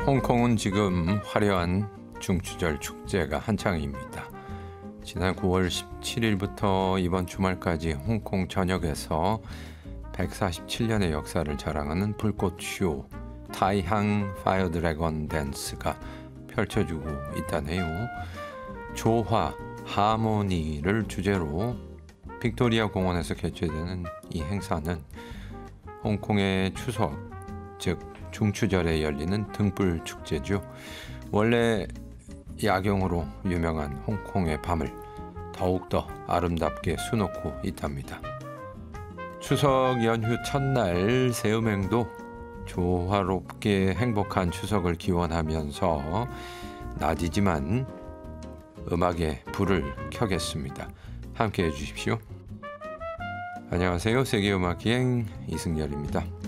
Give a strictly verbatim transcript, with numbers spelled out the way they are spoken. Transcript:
홍콩은 지금 화려한 중추절 축제가 한창입니다. 지난 구월 십칠일부터 이번 주말까지 홍콩 전역에서 백사십칠 년의 역사를 자랑하는 불꽃쇼 타이항 파이어 드래곤 댄스가 펼쳐지고 있다네요. 조화, 하모니를 주제로 빅토리아 공원에서 개최되는 이 행사는 홍콩의 추석, 즉 중추절에 열리는 등불 축제죠. 원래 야경으로 유명한 홍콩의 밤을 더욱더 아름답게 수놓고 있답니다. 추석 연휴 첫날 새음행도 조화롭게 행복한 추석을 기원하면서 낮이지만 음악에 불을 켜겠습니다. 함께해 주십시오. 안녕하세요. 세계음악기행 이승열입니다.